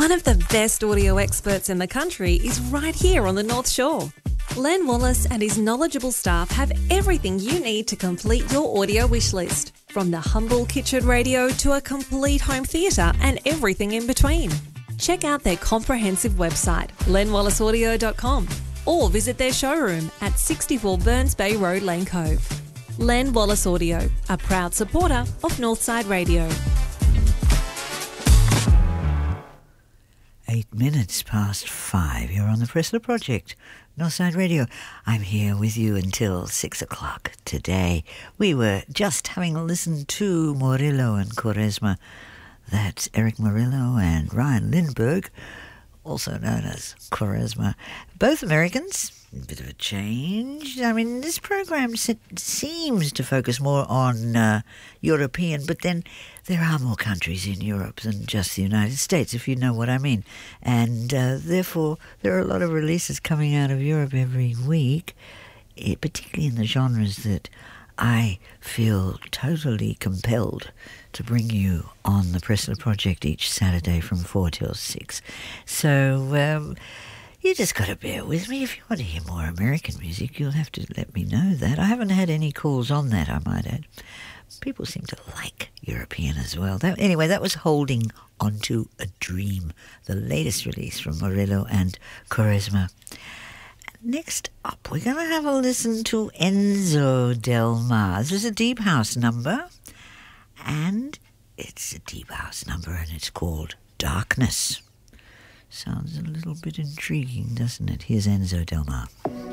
One of the best audio experts in the country is right here on the North Shore. Len Wallace and his knowledgeable staff have everything you need to complete your audio wish list, from the humble kitchen radio to a complete home theatre and everything in between. Check out their comprehensive website, lenwallaceaudio.com, or visit their showroom at 64 Burns Bay Road, Lane Cove. Len Wallace Audio, a proud supporter of Northside Radio. 8 minutes past 5. You're on the Pressler Project, Northside Radio. I'm here with you until 6 o'clock today. We were just having a listen to Murillo and Quaresma. That's Eric Murillo and Ryan Lindbergh, also known as Quaresma. Both Americans. A bit of a change. I mean, this program seems to focus more on European, but then there are more countries in Europe than just the United States, if you know what I mean. And therefore, there are a lot of releases coming out of Europe every week, particularly in the genres that I feel totally compelled to bring you on the Pressler Project each Saturday from 4 till 6. So you just got to bear with me. If you want to hear more American music, you'll have to let me know that. I haven't had any calls on that, I might add. People seem to like European as well. Anyway, that was Holding Onto a Dream, the latest release from Murillo and Quaresma. Next up, we're going to have a listen to Enzo Del Mar. This is a deep house number, and it's called Darkness. Sounds a little bit intriguing, doesn't it? Here's Enzo Del Mar.